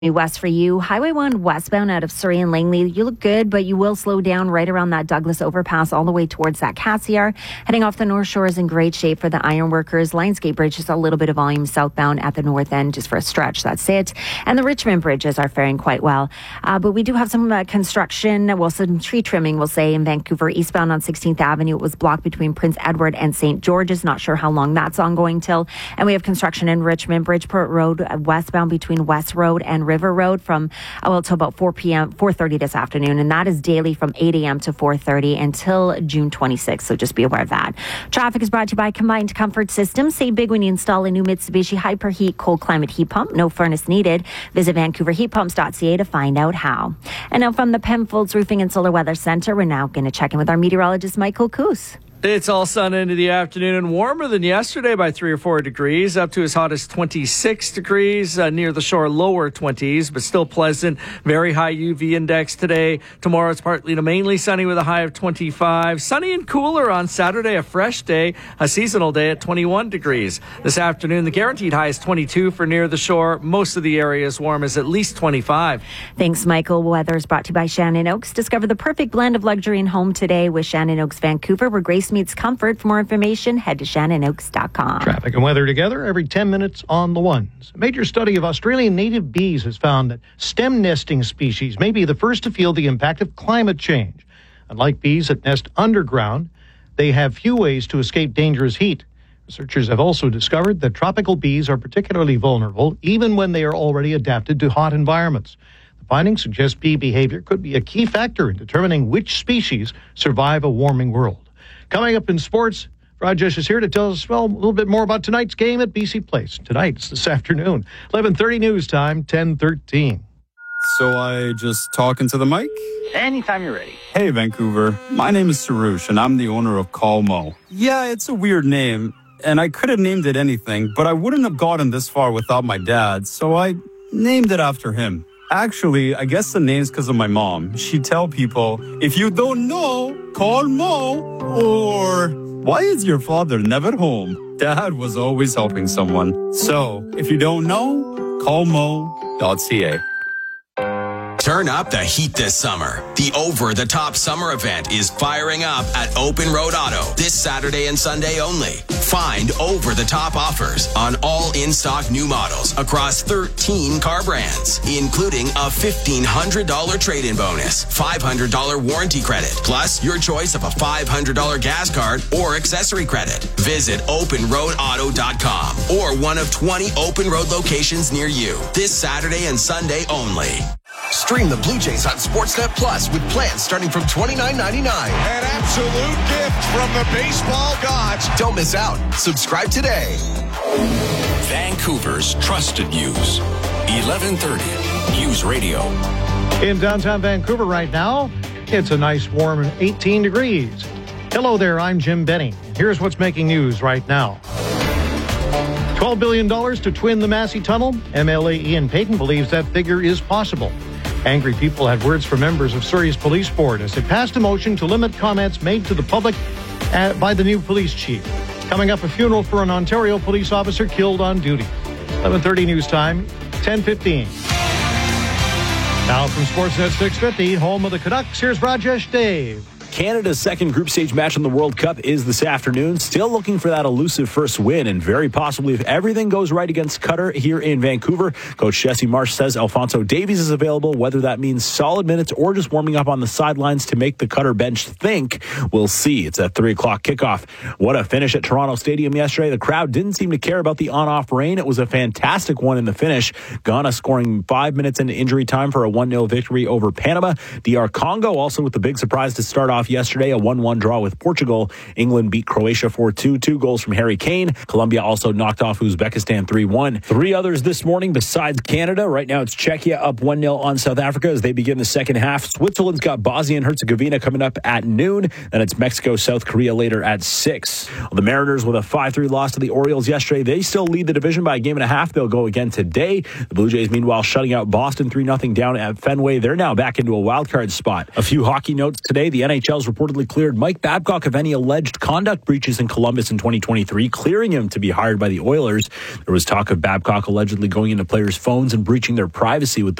West for you. Highway 1 westbound out of Surrey and Langley. You look good, but you will slow down right around that Douglas overpass all the way towards that Cassiar. Heading off the North Shore is in great shape for the Ironworkers. Lionsgate Bridge is a little bit of volume southbound at the north end just for a stretch. That's it. And the Richmond bridges are faring quite well. But we do have some construction, some tree trimming, we'll say, in Vancouver. Eastbound on 16th Avenue, it was blocked between Prince Edward and St. George's. Not sure how long that's ongoing till. And we have construction in Richmond, Bridgeport Road, westbound between West Road and River Road from, till about 4:30 this afternoon. And that is daily from 8 a.m. to 4:30 until June 26th. So just be aware of that. Traffic is brought to you by Combined Comfort Systems. Save big when you install a new Mitsubishi Hyperheat cold climate heat pump. No furnace needed. Visit VancouverHeatPumps.ca to find out how. And now from the Penfolds Roofing and Solar Weather Center, we're now going to check in with our meteorologist, Michael Coos. It's all sun into the afternoon and warmer than yesterday by 3 or 4 degrees, up to as hot as 26 degrees, near the shore, lower 20s, but still pleasant. Very high UV index today. Tomorrow it's partly to mainly sunny with a high of 25. Sunny and cooler on Saturday, a fresh day, a seasonal day at 21 degrees. This afternoon, the guaranteed high is 22 for near the shore. Most of the area is warm as at least 25. Thanks, Michael. Weather is brought to you by Shannon Oaks. Discover the perfect blend of luxury and home today with Shannon Oaks Vancouver, where Grace meets comfort. For more information, head to shannonokes.com. Traffic and weather together every 10 minutes on the ones. A major study of Australian native bees has found that stem nesting species may be the first to feel the impact of climate change. Unlike bees that nest underground, they have few ways to escape dangerous heat. Researchers have also discovered that tropical bees are particularly vulnerable even when they are already adapted to hot environments. The findings suggest bee behavior could be a key factor in determining which species survive a warming world. Coming up in sports, Rajesh is here to tell us, a little bit more about tonight's game at BC Place. Tonight, it's this afternoon. 11:30 news time, 10:13. So I just talk into the mic? Anytime you're ready. Hey, Vancouver. My name is Sarush, and I'm the owner of Call Mo. Yeah, it's a weird name, and I could have named it anything, but I wouldn't have gotten this far without my dad, so I named it after him. Actually, I guess the name's because of my mom. She'd tell people, if you don't know, call Mo. Or, why is your father never home? Dad was always helping someone. So, if you don't know, call mo.ca. Turn up the heat this summer. The over-the-top summer event is firing up at Open Road Auto this Saturday and Sunday only. Find over-the-top offers on all in-stock new models across 13 car brands, including a $1,500 trade-in bonus, $500 warranty credit, plus your choice of a $500 gas card or accessory credit. Visit OpenRoadAuto.com or one of 20 Open Road locations near you this Saturday and Sunday only. Stream the Blue Jays on Sportsnet Plus with plans starting from $29.99. An absolute gift from the baseball gods. Don't miss out. Subscribe today. Vancouver's trusted news. 1130 News Radio. In downtown Vancouver right now, it's a nice warm 18 degrees. Hello there, I'm Jim Benny. Here's what's making news right now. $12 billion to twin the Massey Tunnel. MLA Ian Payton believes that figure is possible. Angry people had words from members of Surrey's police board as it passed a motion to limit comments made to the public by the new police chief. Coming up, a funeral for an Ontario police officer killed on duty. 11:30 news time, 10:15. Now from Sportsnet 650, home of the Canucks, here's Rajesh Dave. Canada's second group stage match in the World Cup is this afternoon. Still looking for that elusive first win, and very possibly, if everything goes right against Qatar here in Vancouver, Coach Jesse Marsh says Alphonso Davies is available. Whether that means solid minutes or just warming up on the sidelines to make the Qatar bench think, we'll see. It's at 3 o'clock kickoff. What a finish at Toronto Stadium yesterday. The crowd didn't seem to care about the on-off rain. It was a fantastic one in the finish. Ghana scoring 5 minutes into injury time for a 1-0 victory over Panama. DR Congo also with the big surprise to start off yesterday, a 1-1 draw with Portugal. England beat Croatia 4-2, 2 goals from Harry Kane. Colombia also knocked off Uzbekistan 3-1. 3 others this morning besides Canada. Right now it's Czechia up 1-0 on South Africa as they begin the second half. Switzerland's got Bosnia and Herzegovina coming up at noon. Then it's Mexico, South Korea later at 6. The Mariners with a 5-3 loss to the Orioles yesterday. They still lead the division by a game and a half. They'll go again today. The Blue Jays, meanwhile, shutting out Boston 3-0 down at Fenway. They're now back into a wild card spot. A few hockey notes today. The NHL Capitals reportedly cleared Mike Babcock of any alleged conduct breaches in Columbus in 2023, clearing him to be hired by the Oilers. There was talk of Babcock allegedly going into players' phones and breaching their privacy with